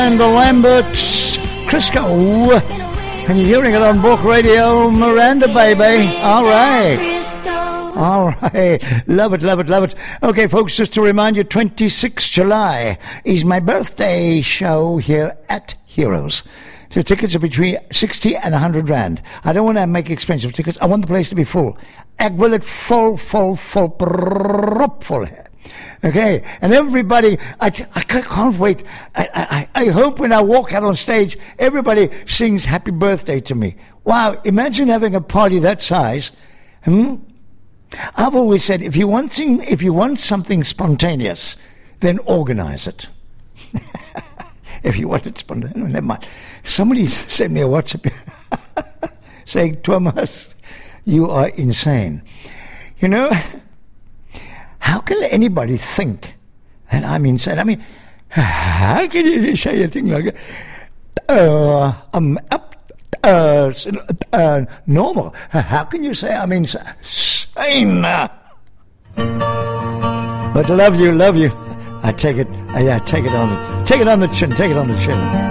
And the Lamberts, Crisco, and you're hearing it on Bork Radio, Miranda, baby. All right, love it, love it, love it. Okay, folks, just to remind you, 26th July is my birthday show here at Heroes. The tickets are between 60 and 100 rand. I don't want to make expensive tickets. I want the place to be full. Ek wil it full, propvol. Okay, and everybody, I can't wait. I hope when I walk out on stage, everybody sings happy birthday to me. Wow, imagine having a party that size. I've always said, if you want something spontaneous, then organize it. If you want it spontaneous, never mind. Somebody sent me a WhatsApp saying, Thomas, you are insane. You know, how can anybody think that I'm insane? I mean, how can you say a thing like that? I'm up, normal. How can you say I'm insane? But love you. I take it on the chin.